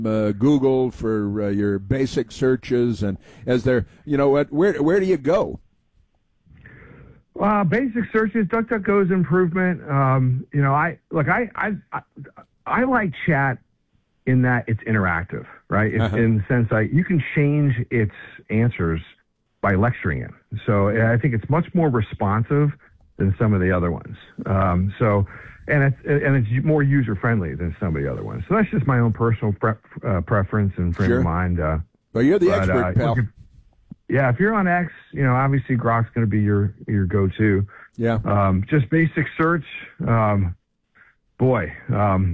Google for your basic searches, and as there, where do you go? Basic searches, DuckDuckGo's improvement. I like chat in that it's interactive, right? In the sense that you can change its answers by lecturing it. So I think it's much more responsive than some of the other ones. And it's more user friendly than some of the other ones. So that's just my own personal preference and frame of mind. Well, you're the expert, pal. If you're on X, obviously Grok's going to be your go-to. Yeah. Just basic search. We're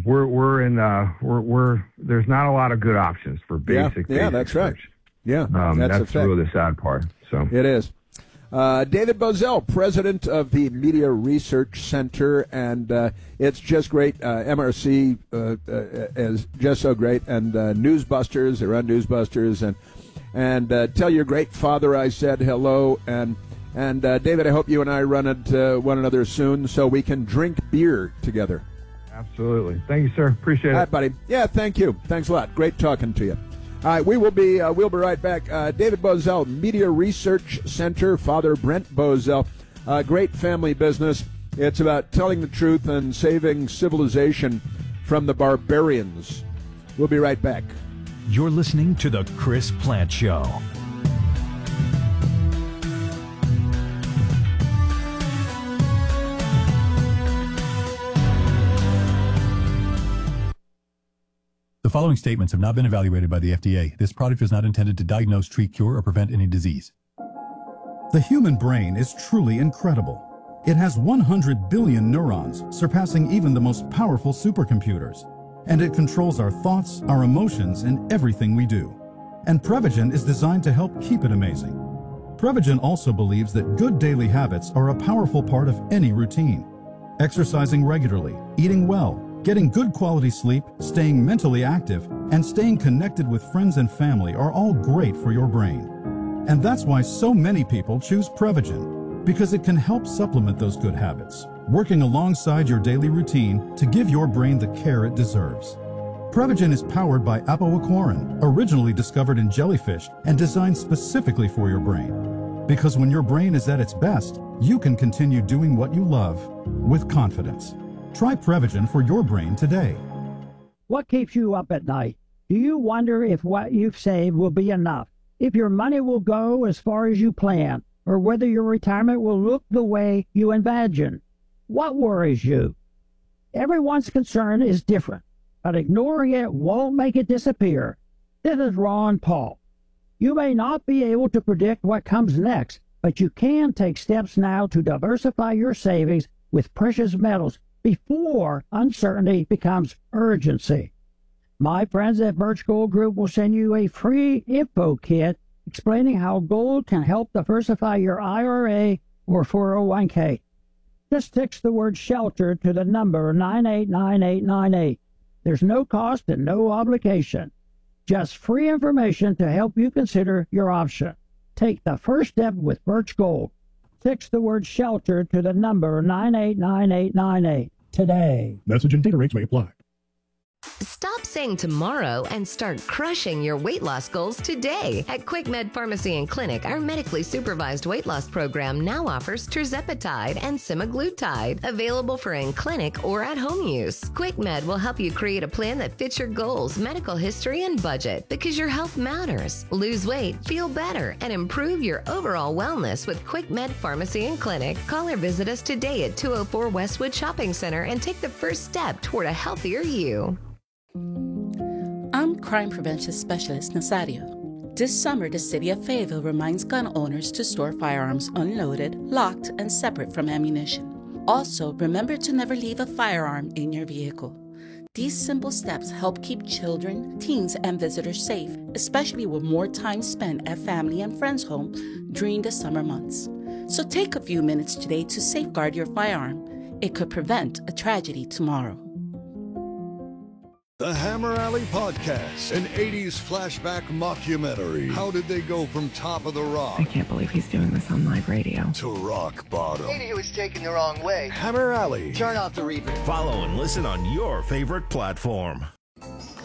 there's not a lot of good options for basic. Yeah, that's search. right. Yeah, that's really the sad part. So it is. David Boesel, president of the Media Research Center, and it's just great. MRC is just so great, and Newsbusters, they run Newsbusters, and tell your great father I said hello, and David, I hope you and I run into one another soon so we can drink beer together. Absolutely. Thank you, sir. Appreciate it. All right, buddy. Yeah, thank you. Thanks a lot. Great talking to you. All right, we'll be right back. David Boesel, Media Research Center, Father Brent Boesel, great family business. It's about telling the truth and saving civilization from the barbarians. We'll be right back. You're listening to The Chris Plante Show. The following statements have not been evaluated by the FDA. This product is not intended to diagnose, treat, cure, or prevent any disease. The human brain is truly incredible. It has 100 billion neurons, surpassing even the most powerful supercomputers. And it controls our thoughts, our emotions, and everything we do. And Prevagen is designed to help keep it amazing. Prevagen also believes that good daily habits are a powerful part of any routine. Exercising regularly, eating well, getting good quality sleep, staying mentally active, and staying connected with friends and family are all great for your brain. And that's why so many people choose Prevagen, because it can help supplement those good habits, working alongside your daily routine to give your brain the care it deserves. Prevagen is powered by apoaquarin, originally discovered in jellyfish and designed specifically for your brain. Because when your brain is at its best, you can continue doing what you love with confidence. Try Prevagen for your brain today. What keeps you up at night? Do you wonder if what you've saved will be enough? If your money will go as far as you plan? Or whether your retirement will look the way you imagine? What worries you? Everyone's concern is different, but ignoring it won't make it disappear. This is Ron Paul. You may not be able to predict what comes next, but you can take steps now to diversify your savings with precious metals before uncertainty becomes urgency. My friends at Birch Gold Group will send you a free info kit explaining how gold can help diversify your IRA or 401k. Just text the word SHELTER to the number 989898. There's no cost and no obligation. Just free information to help you consider your option. Take the first step with Birch Gold. Text the word SHELTER to the number 989898 today. Message and data rates may apply. Stop saying tomorrow and start crushing your weight loss goals today. At QuickMed Pharmacy and Clinic, our medically supervised weight loss program now offers tirzepatide and semaglutide, available for in-clinic or at-home use. QuickMed will help you create a plan that fits your goals, medical history, and budget, because your health matters. Lose weight, feel better, and improve your overall wellness with QuickMed Pharmacy and Clinic. Call or visit us today at 204 Westwood Shopping Center and take the first step toward a healthier you. I'm Crime Prevention Specialist Nazario. This summer, the City of Fayetteville reminds gun owners to store firearms unloaded, locked, and separate from ammunition. Also, remember to never leave a firearm in your vehicle. These simple steps help keep children, teens, and visitors safe, especially with more time spent at family and friends' home during the summer months. So take a few minutes today to safeguard your firearm. It could prevent a tragedy tomorrow. The Hammer Alley Podcast, an 80s flashback mockumentary. How did they go from top of the rock? I can't believe he's doing this on live radio. To rock bottom. Maybe he was taken the wrong way. Hammer Alley. Turn off the reverb. Follow and listen on your favorite platform.